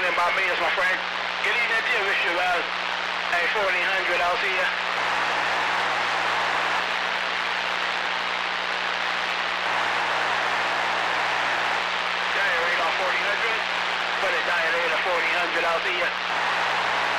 in Barbados, my friend. Good evening to you, Mr. Wells. Hey, 1400, I'll see ya. Dial radar 1400. Put it dial radar 1400, I'll see ya.